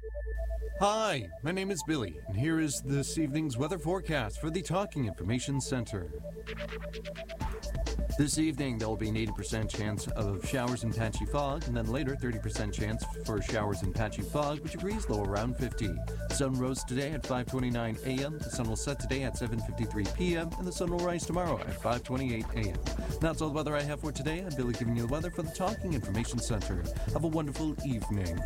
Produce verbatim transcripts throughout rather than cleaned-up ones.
Hi, my name is Billy, and here is this evening's weather forecast for the Talking Information Center. This evening, there will be an eighty percent chance of showers and patchy fog, and then later, thirty percent chance for showers and patchy fog, with a breeze low around fifty. The sun rose today at five twenty-nine a.m., the sun will set today at seven fifty-three p.m., and the sun will rise tomorrow at five twenty-eight a.m. That's all the weather I have for today. I'm Billy giving you the weather for the Talking Information Center. Have a wonderful evening.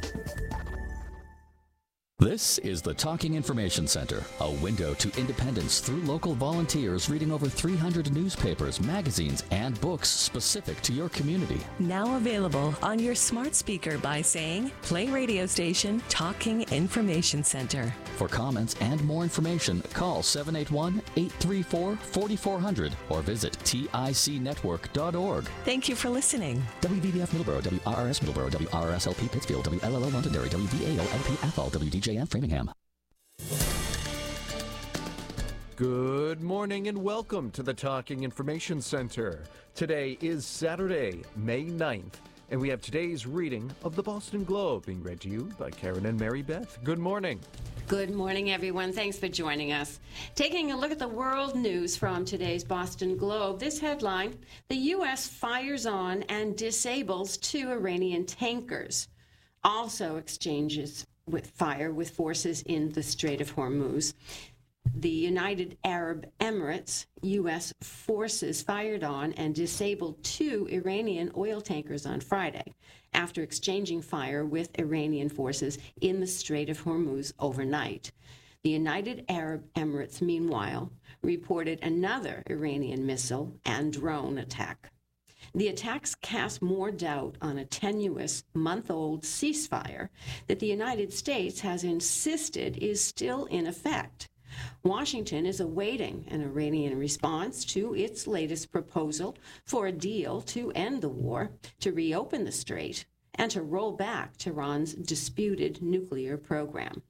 This is the Talking Information Center, a window to independence through local volunteers reading over three hundred newspapers, magazines, and books specific to your community. Now available on your smart speaker by saying, play radio station Talking Information Center. For comments and more information, call seven eight one, eight three four, four four zero zero or visit tic network dot org. Thank you for listening. W V B F Middleborough, W R R S Middleborough, W R R S L P Pittsfield, W L L O Londonderry, W V A O L P Athol, W D J M Framingham. Good morning and welcome to the Talking Information Center. Today is Saturday, May ninth, and we have today's reading of the Boston Globe being read to you by Karen and Mary Beth. Good morning. Good morning, everyone. Thanks for joining us. Taking a look at the world news from today's Boston Globe, this headline, the U S fires on and disables two Iranian tankers. Also exchanges with fire with forces in the Strait of Hormuz. The United Arab Emirates, U S forces fired on and disabled two Iranian oil tankers on Friday after exchanging fire with Iranian forces in the Strait of Hormuz overnight. The United Arab Emirates, meanwhile, reported another Iranian missile and drone attack. The attacks cast more doubt on a tenuous, month-old ceasefire that the United States has insisted is still in effect. Washington is awaiting an Iranian response to its latest proposal for a deal to end the war, to reopen the strait, and to roll back Tehran's disputed nuclear program.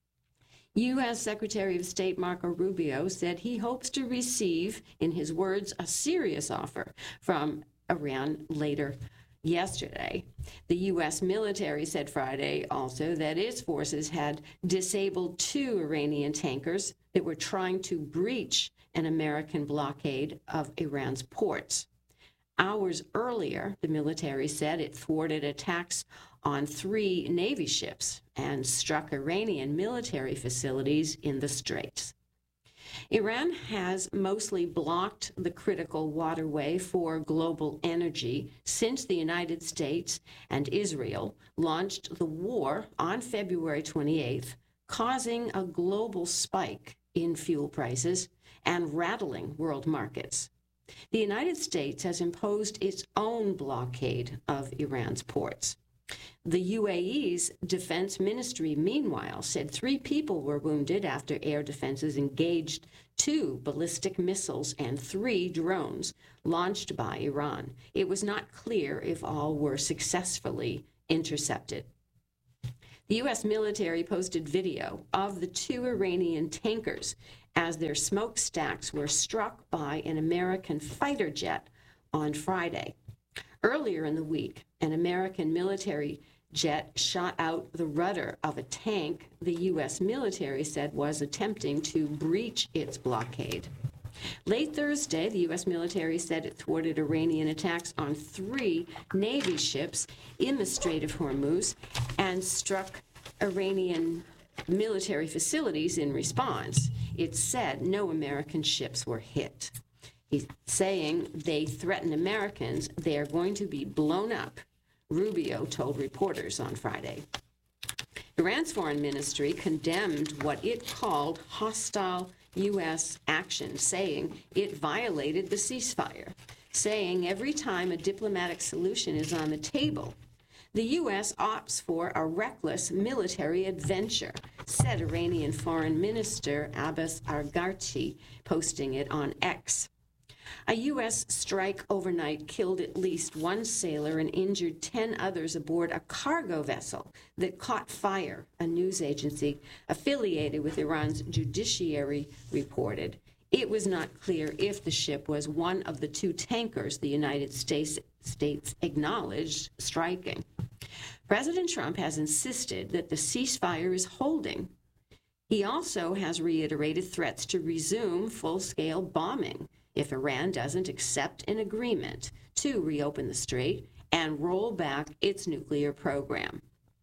U S Secretary of State Marco Rubio said he hopes to receive, in his words, a serious offer from Iran later yesterday. The U S military said Friday also that its forces had disabled two Iranian tankers that were trying to breach an American blockade of Iran's ports. Hours earlier, the military said it thwarted attacks on three Navy ships and struck Iranian military facilities in the Straits. Iran has mostly blocked the critical waterway for global energy since the United States and Israel launched the war on February twenty-eighth, causing a global spike in fuel prices and rattling world markets. The United States has imposed its own blockade of Iran's ports. The U A E's defense ministry, meanwhile, said three people were wounded after air defenses engaged two ballistic missiles and three drones launched by Iran. It was not clear if all were successfully intercepted. The U S military posted video of the two Iranian tankers as their smokestacks were struck by an American fighter jet on Friday. Earlier in the week, an American military jet shot out the rudder of a tank the U S military said was attempting to breach its blockade. Late Thursday, the U S military said it thwarted Iranian attacks on three Navy ships in the Strait of Hormuz and struck Iranian military facilities in response. It said no American ships were hit. He's saying they threaten Americans, they are going to be blown up, Rubio told reporters on Friday. Iran's foreign ministry condemned what it called hostile U S action, saying it violated the ceasefire, saying every time a diplomatic solution is on the table, the U S opts for a reckless military adventure, said Iranian Foreign Minister Abbas Araghchi, posting it on X. A U S strike overnight killed at least one sailor and injured ten others aboard a cargo vessel that caught fire, a news agency affiliated with Iran's judiciary reported. It was not clear if the ship was one of the two tankers the United States, States acknowledged striking. President Trump has insisted that the ceasefire is holding. He also has reiterated threats to resume full-scale bombing if Iran doesn't accept an agreement to reopen the strait and roll back its nuclear program.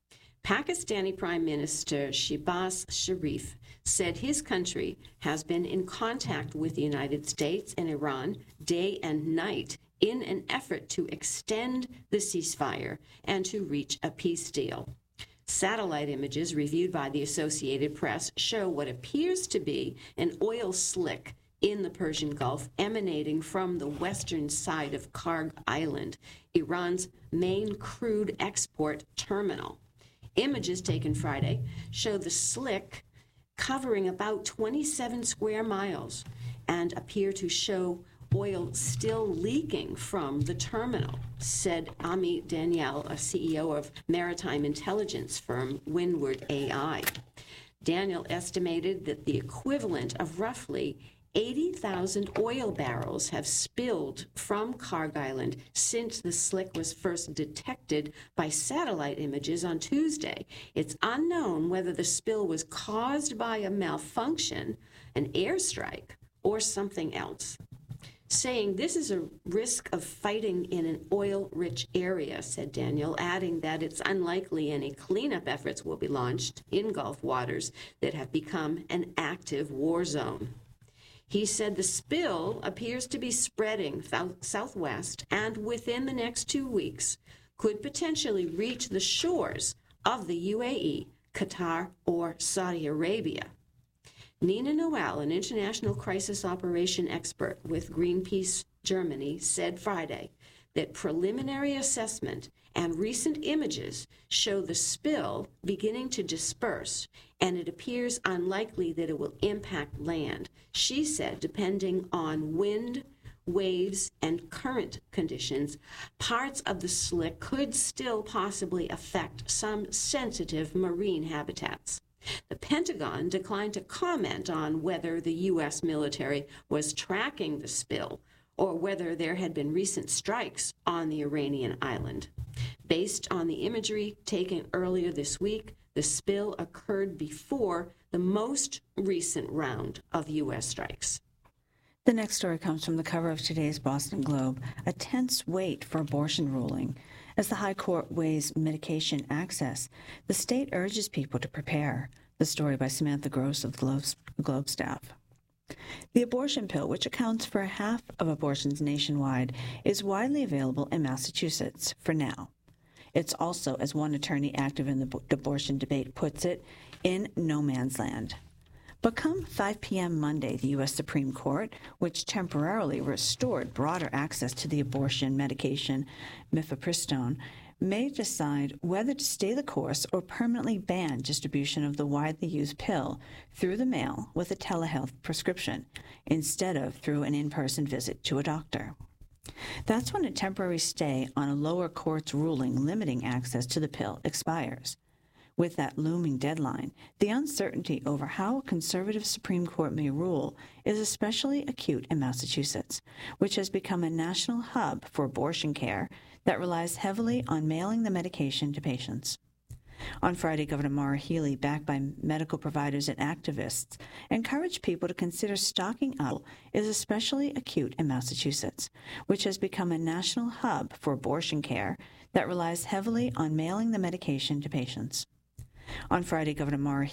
Pakistani Prime Minister Shehbaz Sharif said his country has been in contact with the United States and Iran day and night in an effort to extend the ceasefire and to reach a peace deal. Satellite images reviewed by the Associated Press show what appears to be an oil slick in the Persian Gulf emanating from the western side of Karg Island, Iran's main crude export terminal. Images taken Friday show the slick covering about twenty-seven square miles and appear to show oil still leaking from the terminal, said Ami Daniel, a C E O of maritime intelligence firm Windward A I. Daniel estimated that the equivalent of roughly eighty thousand oil barrels have spilled from Karg Island since the slick was first detected by satellite images on Tuesday. It's unknown whether the spill was caused by a malfunction, an airstrike, or something else. Saying this is a risk of fighting in an oil-rich area, said Daniel, adding that it's unlikely any cleanup efforts will be launched in Gulf waters that have become an active war zone. He said the spill appears to be spreading south- southwest and within the next two weeks could potentially reach the shores of the U A E, Qatar, or Saudi Arabia. Nina Noel, an international crisis operation expert with Greenpeace Germany, said Friday that preliminary assessment and recent images show the spill beginning to disperse, and it appears unlikely that it will impact land. She said, depending on wind, waves, and current conditions, parts of the slick could still possibly affect some sensitive marine habitats. The Pentagon declined to comment on whether the U S military was tracking the spill or whether there had been recent strikes on the Iranian island. Based on the imagery taken earlier this week, the spill occurred before the most recent round of U S strikes. The next story comes from the cover of today's Boston Globe, a tense wait for abortion ruling. As the High Court weighs medication access, the state urges people to prepare. The story by Samantha Gross of the Globe, Globe staff. The abortion pill, which accounts for half of abortions nationwide, is widely available in Massachusetts for now. It's also, as one attorney active in the abortion debate puts it, in no man's land. But come five p.m. Monday, the U S Supreme Court, which temporarily restored broader access to the abortion medication mifepristone, may decide whether to stay the course or permanently ban distribution of the widely used pill through the mail with a telehealth prescription, instead of through an in-person visit to a doctor. That's when a temporary stay on a lower court's ruling limiting access to the pill expires. With that looming deadline, the uncertainty over how a conservative Supreme Court may rule is especially acute in Massachusetts, which has become a national hub for abortion care that relies heavily on mailing the medication to patients. On Friday, Governor Maura Healey, backed by medical providers and activists, encouraged people to consider stocking up is especially acute in Massachusetts, which has become a national hub for abortion care that relies heavily on mailing the medication to patients. On Friday, Governor Maura